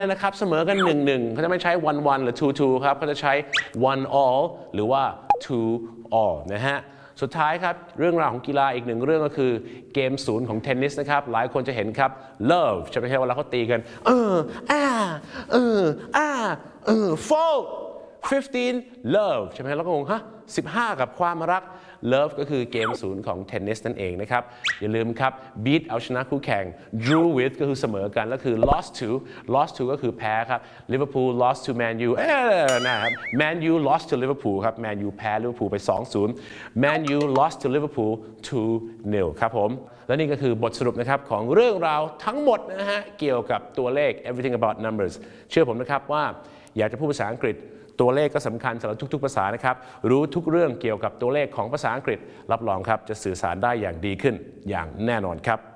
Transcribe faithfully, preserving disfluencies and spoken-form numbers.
นะครับเสมอกันหนึ่งหนึ่งเขาจะไม่ใช้ one one หรือ two two ครับเขาจะใช้ one all หรือว่า two all นะฮะสุดท้ายครับเรื่องราวของกีฬาอีกหนึ่งเรื่องก็คือเกมศูนย์ของเทนนิสนะครับหลายคนจะเห็นครับ love ใช่ไหมครับเวลาเขาตีกันเอออ่าเอออ่าเออ fault fifteen love ใช่ไหมแล้วก็งงฮะสิบห้ากับความรัก love ก็คือเกมศูนย์ของเทนนิสนั่นเองนะครับอย่าลืมครับ beat เอาชนะคู่แข่ง drew with ก็คือเสมอกันแล้วคือ lost to lost to ก็คือแพ้ครับ Liverpool lost to Man U เออนะครับ Man U lost to Liverpool ครับ Man U แพ้ Liverpool ไป สองศูนย์ Man U lost to Liverpool two nil ครับผมและนี่ก็คือบทสรุปนะครับของเรื่องราวทั้งหมดนะฮะเกี่ยวกับตัวเลข everything about numbers เชื่อผมนะครับว่าอยากจะพูดภาษาอังกฤษตัวเลขก็สำคัญสำหรับทุกๆภาษานะครับรู้ทุกเรื่องเกี่ยวกับตัวเลขของภาษาอังกฤษรับรองครับจะสื่อสารได้อย่างดีขึ้นอย่างแน่นอนครับ